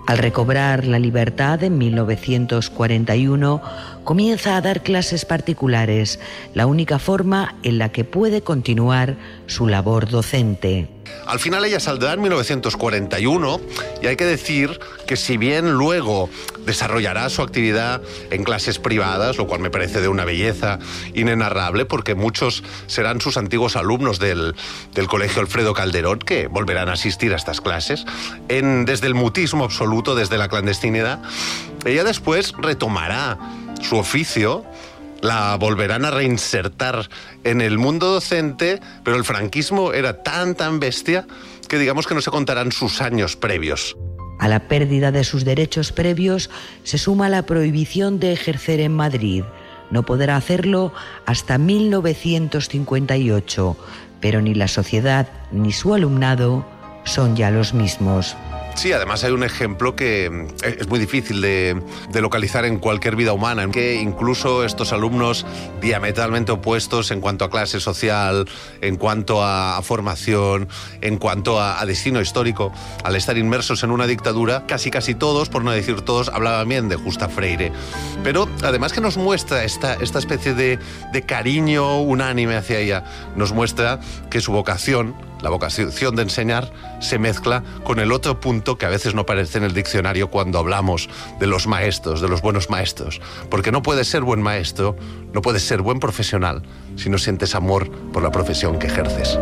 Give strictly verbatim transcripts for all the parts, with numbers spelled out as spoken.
Al recobrar la libertad en mil novecientos cuarenta y uno, comienza a dar clases particulares, la única forma en la que puede continuar su labor docente. Al final ella saldrá en mil novecientos cuarenta y uno y hay que decir que si bien luego desarrollará su actividad en clases privadas, lo cual me parece de una belleza inenarrable, porque muchos serán sus antiguos alumnos del, del Colegio Alfredo Calderón que volverán a asistir a estas clases, en, desde el mutismo absoluto, desde la clandestinidad. Ella después retomará su oficio, la volverán a reinsertar en el mundo docente, pero el franquismo era tan, tan bestia que digamos que no se contarán sus años previos. A la pérdida de sus derechos previos se suma la prohibición de ejercer en Madrid. No podrá hacerlo hasta mil novecientos cincuenta y ocho, pero ni la sociedad ni su alumnado son ya los mismos. Sí, además hay un ejemplo que es muy difícil de, de localizar en cualquier vida humana, en que incluso estos alumnos diametralmente opuestos en cuanto a clase social, en cuanto a, a formación, en cuanto a, a destino histórico, al estar inmersos en una dictadura, casi casi todos, por no decir todos, hablaban bien de Justa Freire. Pero además que nos muestra esta, esta especie de, de cariño unánime hacia ella, nos muestra que su vocación, la vocación de enseñar, se mezcla con el otro punto que a veces no aparece en el diccionario cuando hablamos de los maestros, de los buenos maestros. Porque no puedes ser buen maestro, no puedes ser buen profesional si no sientes amor por la profesión que ejerces.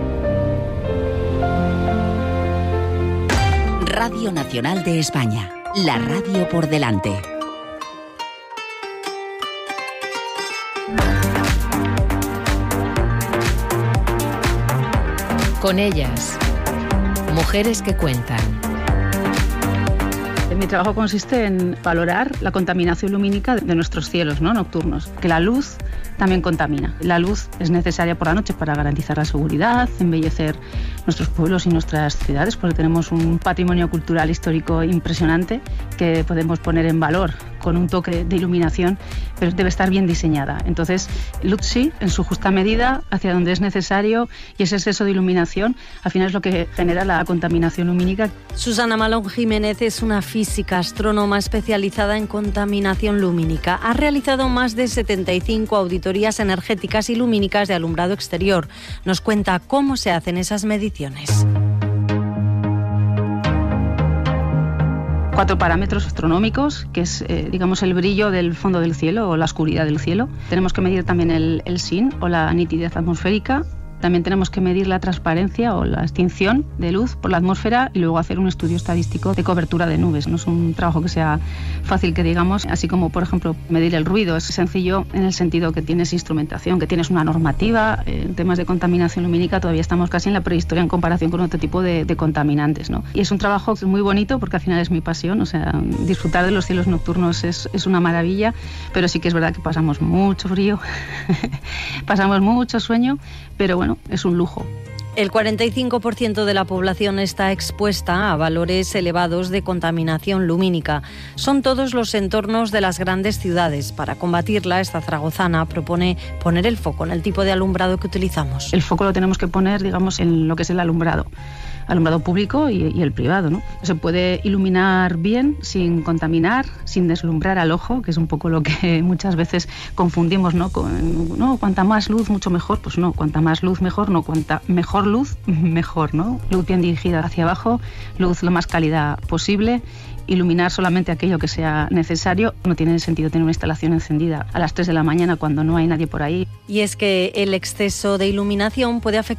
Radio Nacional de España, la radio por delante. Con ellas, mujeres que cuentan. Mi trabajo consiste en valorar la contaminación lumínica de nuestros cielos, ¿no?, nocturnos, que la luz también contamina. La luz es necesaria por la noche para garantizar la seguridad, embellecer nuestros pueblos y nuestras ciudades, porque tenemos un patrimonio cultural histórico impresionante que podemos poner en valor con un toque de iluminación, pero debe estar bien diseñada. Entonces, luz sí, en su justa medida, hacia donde es necesario, y ese exceso de iluminación al final es lo que genera la contaminación lumínica. Susana Malón Jiménez es una física astrónoma especializada en contaminación lumínica. Ha realizado más de setenta y cinco auditorías energéticas y lumínicas de alumbrado exterior. Nos cuenta cómo se hacen esas mediciones. Cuatro parámetros astronómicos, que es, eh, digamos, el brillo del fondo del cielo o la oscuridad del cielo. Tenemos que medir también el, el S I N o la nitidez atmosférica. También tenemos que medir la transparencia o la extinción de luz por la atmósfera y luego hacer un estudio estadístico de cobertura de nubes. No es un trabajo que sea fácil, que digamos, así como, por ejemplo, medir el ruido. Es sencillo en el sentido que tienes instrumentación, que tienes una normativa. En temas de contaminación lumínica todavía estamos casi en la prehistoria en comparación con otro tipo de, de contaminantes, ¿no? Y es un trabajo muy bonito porque al final es mi pasión. O sea, disfrutar de los cielos nocturnos es, es una maravilla, pero sí que es verdad que pasamos mucho frío, pasamos mucho sueño, pero bueno, es un lujo. El cuarenta y cinco por ciento de la población está expuesta a valores elevados de contaminación lumínica. Son todos los entornos de las grandes ciudades. Para combatirla, esta zaragozana propone poner el foco en el tipo de alumbrado que utilizamos. El foco lo tenemos que poner, digamos, en lo que es el alumbrado. Alumbrado público y, y el privado, ¿no? Se puede iluminar bien, sin contaminar, sin deslumbrar al ojo, que es un poco lo que muchas veces confundimos, ¿no? Con, no, cuanta más luz, mucho mejor. Pues no, cuanta más luz, mejor, no, cuanta mejor luz, mejor, ¿no? Luz bien dirigida hacia abajo, luz lo más cálida posible. Iluminar solamente aquello que sea necesario. No tiene sentido tener una instalación encendida a las tres de la mañana cuando no hay nadie por ahí. Y es que el exceso de iluminación puede afectar